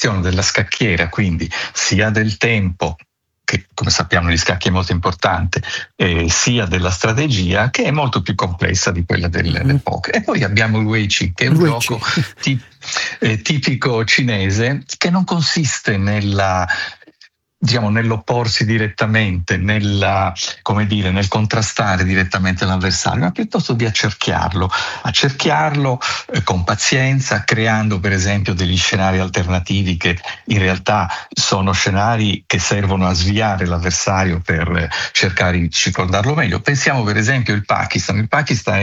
gestione della scacchiera, quindi sia del tempo, che come sappiamo negli scacchi è molto importante, sia della strategia, che è molto più complessa di quella del poker. E poi abbiamo il Wei Chi, che è un gioco tipico cinese, che non consiste nell'opporsi direttamente, nel contrastare direttamente l'avversario, ma piuttosto di accerchiarlo con pazienza, creando per esempio degli scenari alternativi che in realtà sono scenari che servono a sviare l'avversario per cercare di circondarlo meglio. Pensiamo per esempio al Pakistan. Il Pakistan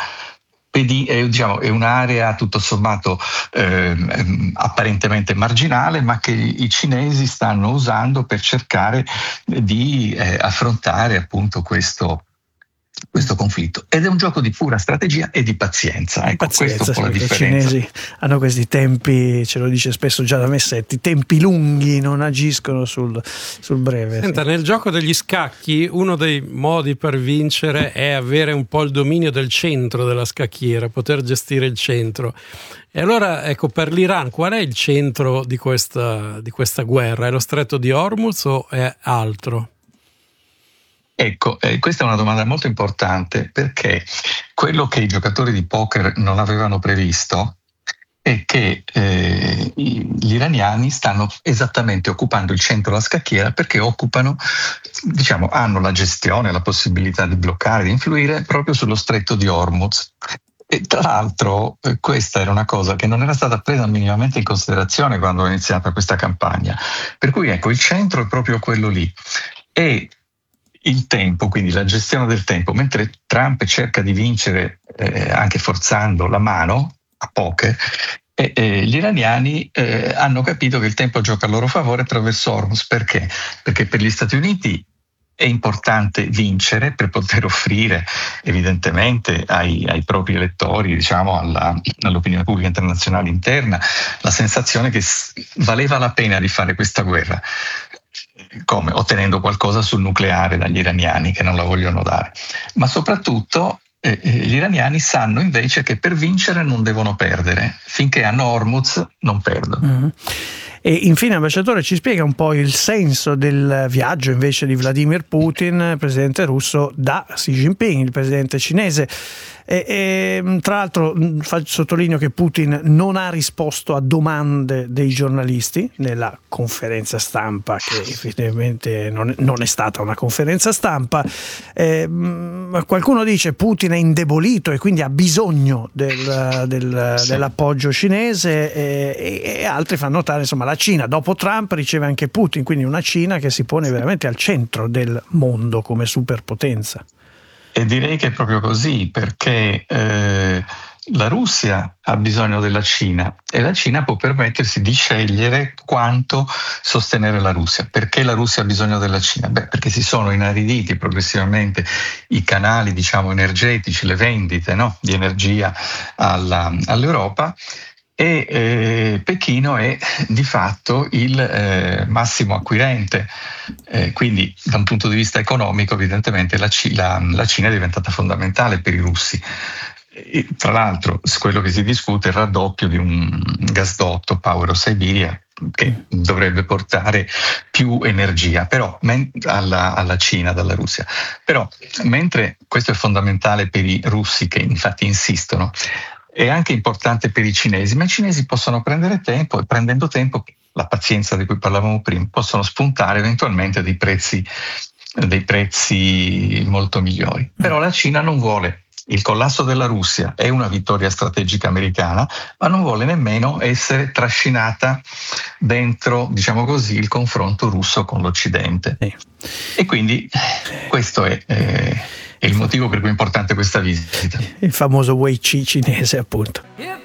è un'area tutto sommato apparentemente marginale, ma che i cinesi stanno usando per cercare di affrontare appunto questo conflitto, ed è un gioco di pura strategia e di pazienza. Ecco, questa è un po' la differenza. I cinesi hanno questi tempi, ce lo dice spesso già da Messetti, tempi lunghi, non agiscono sul breve. Senta, nel gioco degli scacchi uno dei modi per vincere è avere un po' il dominio del centro della scacchiera, poter gestire il centro. E allora, ecco, per l'Iran qual è il centro di questa guerra? È lo stretto di Hormuz o è altro? Ecco, questa è una domanda molto importante, perché quello che i giocatori di poker non avevano previsto è che gli iraniani stanno esattamente occupando il centro della scacchiera, perché hanno la gestione, la possibilità di bloccare, di influire proprio sullo stretto di Hormuz. E tra l'altro questa era una cosa che non era stata presa minimamente in considerazione quando è iniziata questa campagna. Per cui ecco, il centro è proprio quello lì. E il tempo, quindi la gestione del tempo, mentre Trump cerca di vincere anche forzando la mano a poker, gli iraniani hanno capito che il tempo gioca a loro favore attraverso Hormuz. Perché? Perché per gli Stati Uniti è importante vincere per poter offrire evidentemente ai propri elettori, all'opinione pubblica internazionale interna, la sensazione che valeva la pena di fare questa guerra. Come? Ottenendo qualcosa sul nucleare dagli iraniani, che non la vogliono dare. Ma soprattutto gli iraniani sanno invece che per vincere non devono perdere. Finché hanno Hormuz non perdono. Mm-hmm. E infine, ambasciatore, ci spiega un po' il senso del viaggio invece di Vladimir Putin, presidente russo, da Xi Jinping, il presidente cinese. E tra l'altro sottolineo che Putin non ha risposto a domande dei giornalisti nella conferenza stampa, che effettivamente non è stata una conferenza stampa. Qualcuno dice Putin è indebolito e quindi ha bisogno dell'appoggio cinese, e altri fanno notare, insomma, la Cina dopo Trump riceve anche Putin, quindi una Cina che si pone veramente al centro del mondo come superpotenza. E direi che è proprio così, perché la Russia ha bisogno della Cina e la Cina può permettersi di scegliere quanto sostenere la Russia. Perché la Russia ha bisogno della Cina? Perché si sono inariditi progressivamente i canali, energetici, le vendite, no? di energia all'Europa. E Pechino è di fatto il massimo acquirente, quindi da un punto di vista economico evidentemente la Cina è diventata fondamentale per i russi. E, tra l'altro, quello che si discute è il raddoppio di un gasdotto, Power of Siberia, che dovrebbe portare più energia però alla Cina dalla Russia. Però mentre questo è fondamentale per i russi, che infatti insistono, è anche importante per i cinesi, ma i cinesi possono prendere tempo, e prendendo tempo, la pazienza di cui parlavamo prima, possono spuntare eventualmente dei prezzi molto migliori. Però la Cina non vuole il collasso della Russia, è una vittoria strategica americana, ma non vuole nemmeno essere trascinata dentro, il confronto russo con l'Occidente. E quindi questo è il motivo per cui è importante questa visita. Il famoso Wei Chi cinese, appunto.